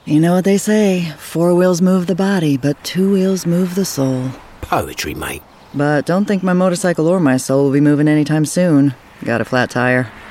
You know what they say, 4 wheels move the body, but 2 wheels move the soul. Poetry, mate. But don't think my motorcycle or my soul will be moving anytime soon. Got a flat tire.